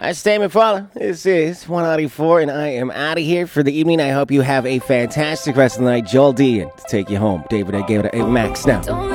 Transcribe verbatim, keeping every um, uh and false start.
I stay McFarlane. This is one ninety-four, and I am out of here for the evening. I hope you have a fantastic rest of the night. Joel D, and to take you home, David, I gave it a Max now.